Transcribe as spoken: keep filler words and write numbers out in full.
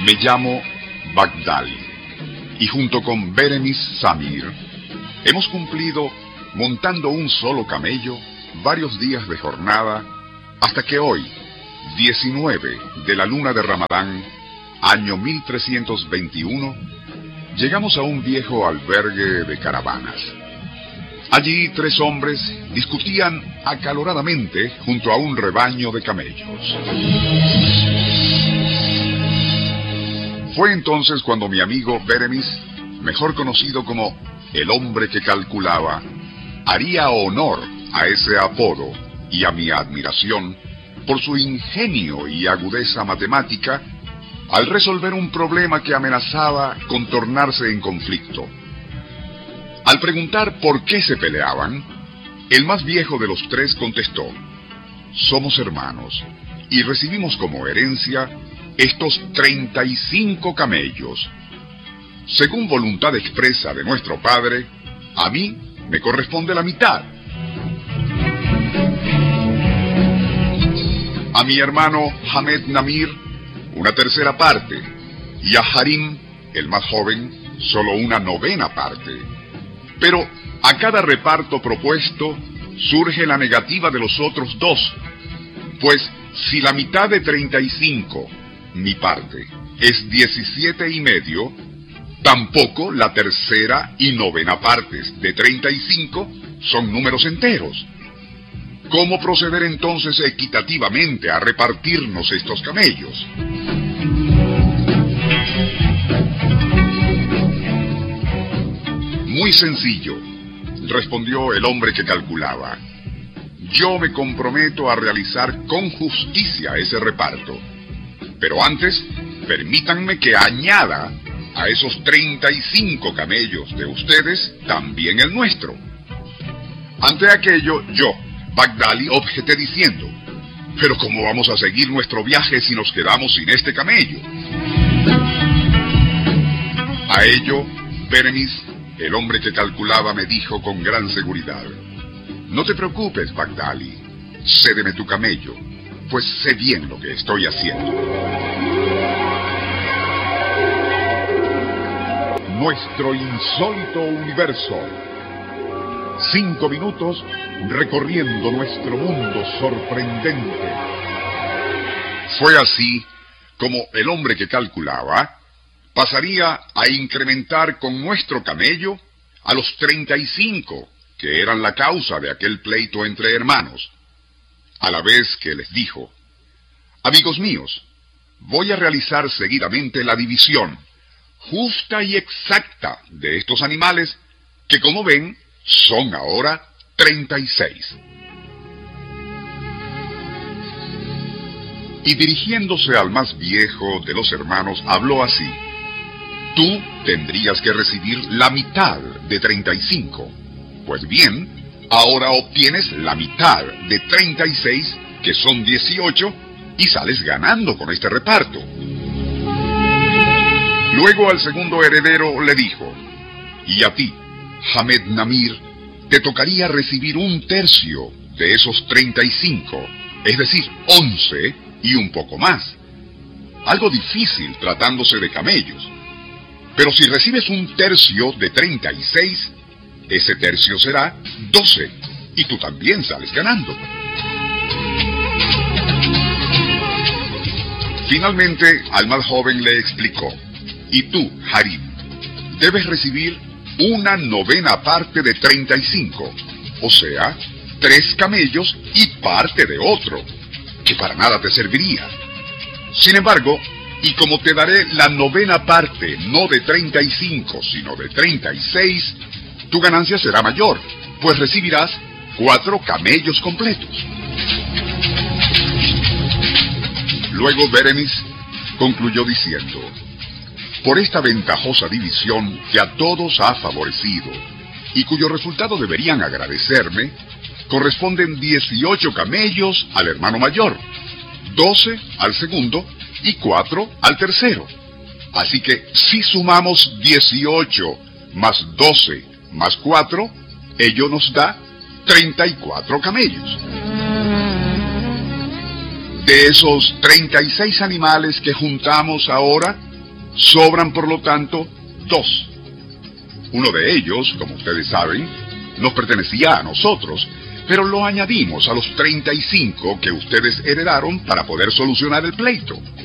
Me llamo Bagdali y junto con Beremis Samir hemos cumplido, montando un solo camello, varios días de jornada, hasta que hoy, diecinueve de la luna de Ramadán, año mil trescientos veintiuno, llegamos a un viejo albergue de caravanas. Allí tres hombres discutían acaloradamente junto a un rebaño de camellos. Fue entonces cuando mi amigo Beremis, mejor conocido como el hombre que calculaba, haría honor a ese apodo y a mi admiración por su ingenio y agudeza matemática al resolver un problema que amenazaba con tornarse en conflicto. Al preguntar por qué se peleaban, el más viejo de los tres contestó: somos hermanos y recibimos como herencia estos treinta y cinco camellos. Según voluntad expresa de nuestro padre, a mí me corresponde la mitad. A mi hermano Hamed Namir, una tercera parte, y a Harim, el más joven, solo una novena parte. Pero a cada reparto propuesto surge la negativa de los otros dos, pues si la mitad de treinta y cinco, mi parte, es diecisiete y medio, tampoco la tercera y novena partes de treinta y cinco son números enteros. ¿Cómo proceder entonces equitativamente a repartirnos estos camellos? Muy sencillo, respondió el hombre que calculaba. Yo me comprometo a realizar con justicia ese reparto. Pero antes, permítanme que añada a esos treinta y cinco camellos de ustedes también el nuestro. Ante aquello, yo, Bagdali, objeté diciendo: ¿pero cómo vamos a seguir nuestro viaje si nos quedamos sin este camello? A ello, Beremis, el hombre que calculaba, me dijo con gran seguridad: no te preocupes, Bagdali, cédeme tu camello, pues sé bien lo que estoy haciendo. Nuestro insólito universo. Cinco minutos recorriendo nuestro mundo sorprendente. Fue así como el hombre que calculaba pasaría a incrementar con nuestro camello a los treinta y cinco, que eran la causa de aquel pleito entre hermanos, a la vez que les dijo: amigos míos, voy a realizar seguidamente la división justa y exacta de estos animales, que como ven, son ahora treinta y seis. Y dirigiéndose al más viejo de los hermanos, habló así: tú tendrías que recibir la mitad de treinta y cinco. Pues bien, ahora obtienes la mitad de treinta y seis, que son dieciocho, y sales ganando con este reparto. Luego al segundo heredero le dijo: y a ti, Hamed Namir, te tocaría recibir un tercio de esos treinta y cinco, es decir, once y un poco más. Algo difícil tratándose de camellos. Pero si recibes un tercio de treinta y seis, ese tercio será doce, y tú también sales ganando. Finalmente, al más joven le explicó: y tú, Harim, debes recibir una novena parte de treinta y cinco, o sea, tres camellos y parte de otro, que para nada te serviría. Sin embargo, y como te daré la novena parte no de treinta y cinco, sino de treinta y seis, tu ganancia será mayor, pues recibirás cuatro camellos completos. Luego Beremis concluyó diciendo: por esta ventajosa división que a todos ha favorecido, y cuyo resultado deberían agradecerme, corresponden dieciocho camellos al hermano mayor, doce al segundo y cuatro al tercero. Así que si sumamos dieciocho más doce más cuatro, ello nos da treinta y cuatro camellos. De esos treinta y seis animales que juntamos ahora, Sobran, por lo tanto, dos. Uno de ellos, como ustedes saben, nos pertenecía a nosotros, pero lo añadimos a los treinta y cinco que ustedes heredaron para poder solucionar el pleito.